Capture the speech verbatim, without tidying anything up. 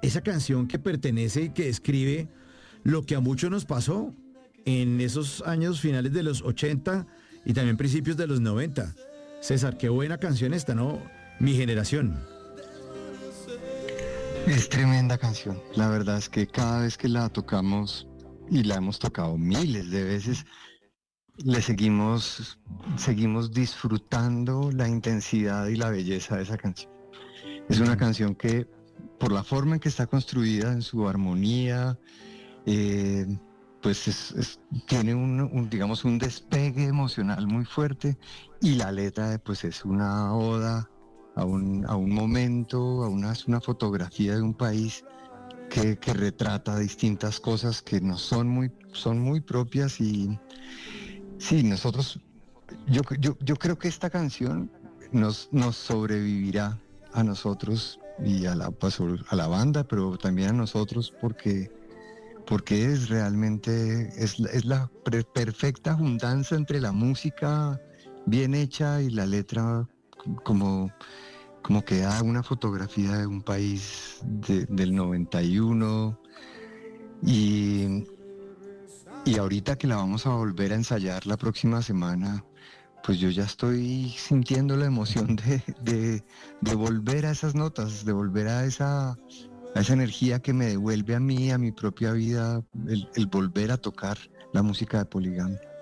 esa canción que pertenece y que describe lo que a muchos nos pasó en esos años finales de los ochenta y también principios de los noventa. César, qué buena canción esta, ¿no? Mi generación. Es tremenda canción. La verdad es que cada vez que la tocamos, y la hemos tocado miles de veces, le seguimos, seguimos disfrutando la intensidad y la belleza de esa canción. Es una canción que, por la forma en que está construida, en su armonía, eh, pues es- es- tiene un, un, digamos, un despegue emocional muy fuerte, y la letra, pues es una oda a un, a un momento, a una, es una fotografía de un país que, que retrata distintas cosas que nos son muy, son muy propias. Y sí, nosotros, yo, yo, yo creo que esta canción nos, nos sobrevivirá a nosotros y a la, pues, a la banda, pero también a nosotros, porque, porque es realmente, es, la- es la pre- perfecta juntanza entre la música bien hecha y la letra, como, como que da una fotografía de un país de- del noventa y uno. Y, y ahorita que la vamos a volver a ensayar la próxima semana, pues yo ya estoy sintiendo la emoción de, de, de volver a esas notas, de volver a esa, a esa energía que me devuelve a mí, a mi propia vida, el, el volver a tocar la música de Poligamia.